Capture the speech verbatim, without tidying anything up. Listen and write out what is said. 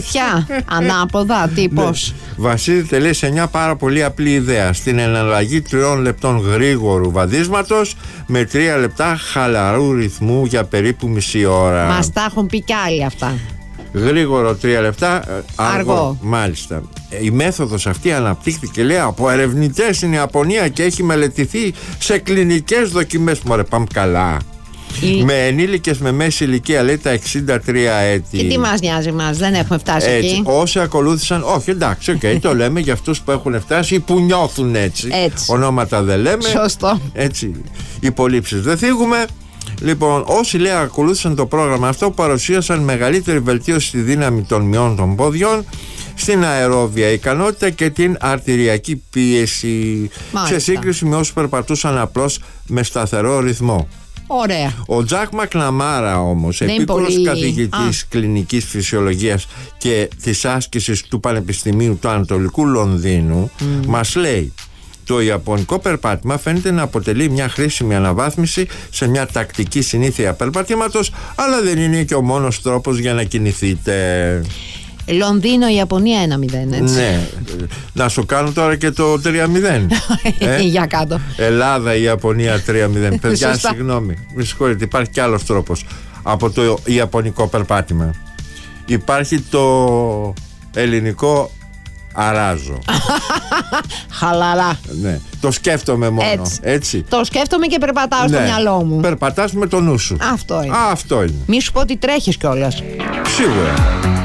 Αλήθεια, ανάποδα, τύπος. Ναι. Βασίζεται, λέει, σε μια πάρα πολύ απλή ιδέα. Στην εναλλαγή τριών λεπτών γρήγορου βαδίσματος με τρία λεπτά χαλαρού ρυθμού για περίπου μισή ώρα. Μας τα έχουν πει κι άλλοι αυτά. Γρήγορο τρία λεπτά, αργό. Αργό. Μάλιστα. Η μέθοδος αυτή αναπτύχθηκε, λέει, από ερευνητές στην Ιαπωνία και έχει μελετηθεί σε κλινικές δοκιμές. Μωρέ, πάμε καλά. Η... Με ενήλικες με μέση ηλικία, λέει, τα εξήντα τρία έτη. Και τι μας νοιάζει μας, δεν έχουμε φτάσει έτσι, εκεί. όσοι ακολούθησαν, όχι, εντάξει, okay, το λέμε για αυτούς που έχουν φτάσει ή που νιώθουν έτσι. έτσι. Ονόματα δεν λέμε. Σωστό. Έτσι, υπολείψεις δεν θίγουμε. Λοιπόν, όσοι, λέει, ακολούθησαν το πρόγραμμα αυτό παρουσίασαν μεγαλύτερη βελτίωση στη δύναμη των μειών των πόδιων, στην αερόβια ικανότητα και την αρτηριακή πίεση. Μάλιστα. Σε σύγκριση με όσους περπατούσαν απλώς με σταθερό ρυθμό. Ωραία. Ο Τζακ Μακναμάρα όμως, επίκουρος πολύ... καθηγητής Α. κλινικής φυσιολογίας και της άσκησης του Πανεπιστημίου του Ανατολικού Λονδίνου, mm. μας λέει: το ιαπωνικό περπάτημα φαίνεται να αποτελεί μια χρήσιμη αναβάθμιση σε μια τακτική συνήθεια περπατήματος, αλλά δεν είναι και ο μόνος τρόπος για να κινηθείτε. Λονδίνο, Ιαπωνία ένα μηδέν, έτσι. Ναι. Να σου κάνω τώρα και το τρία μηδέν. ε? Για κάτω. Ελλάδα, Ιαπωνία τρία μηδέν. Παιδιά, συγγνώμη. Με συγχωρείτε, υπάρχει κι άλλος τρόπος από το ιαπωνικό περπάτημα. Υπάρχει το ελληνικό αράζω. Χαλαρά. Ναι. Το σκέφτομαι μόνο. Έτσι. Έτσι. Το σκέφτομαι και περπατάω ναι. στο μυαλό μου. Περπατάς με το νου σου. Αυτό είναι. Α, αυτό είναι. Μη σου πω ότι τρέχεις κιόλας. Σίγουρα.